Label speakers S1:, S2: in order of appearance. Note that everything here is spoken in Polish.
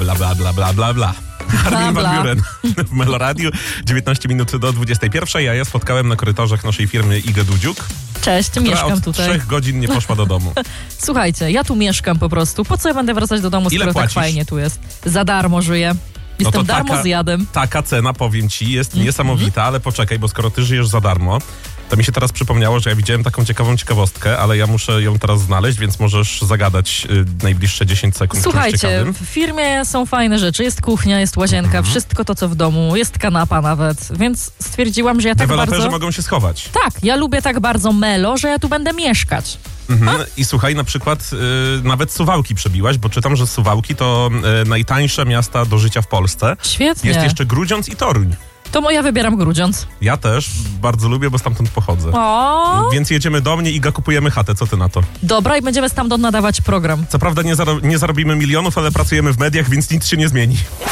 S1: bla, bla, bla, bla, bla, bla. Armin van Buuren w Meloradiu, 19 minut do 21. Ja spotkałem na korytarzach naszej firmy Igę Dudziuk,
S2: Cześć,
S1: która
S2: mieszkam
S1: od
S2: tutaj.
S1: 3 godzin nie poszła do domu.
S2: Słuchajcie, ja tu mieszkam po prostu. Po co ja będę wracać do domu,
S1: Ile
S2: skoro
S1: płacisz?
S2: tak fajnie tu jest? Za darmo żyję. Jestem darmozjadem.
S1: Taka cena, powiem ci, jest niesamowita, ale poczekaj, bo skoro ty żyjesz za darmo, to mi się teraz przypomniało, że ja widziałem taką ciekawostkę, ale ja muszę ją teraz znaleźć, więc możesz zagadać najbliższe 10 sekund.
S2: Słuchajcie, w firmie są fajne rzeczy. Jest kuchnia, jest łazienka, wszystko to, co w domu. Jest kanapa nawet, więc stwierdziłam, że ja tak
S1: Deweloperzy
S2: bardzo...
S1: mogą się schować.
S2: Tak, ja lubię tak bardzo Melo, że ja tu będę mieszkać.
S1: I słuchaj, na przykład nawet Suwałki przebiłaś, bo czytam, że Suwałki to najtańsze miasta do życia w Polsce.
S2: Świetnie.
S1: Jest jeszcze Grudziądz i Toruń.
S2: To ja wybieram Grudziądz.
S1: Ja też bardzo lubię, bo stamtąd pochodzę.
S2: O,
S1: Więc jedziemy do mnie i kupujemy chatę. Co ty na to?
S2: dobra, i będziemy stamtąd nadawać program.
S1: Co prawda nie zarobimy milionów, ale pracujemy w mediach, więc nic się nie zmieni.